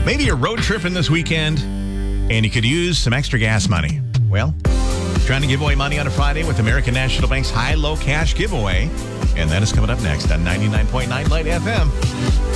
Maybe you're road tripping this weekend and you could use some extra gas money. Well, trying to give away money on a Friday with American National Bank's high-low cash giveaway. And that is coming up next on 99.9 Light FM.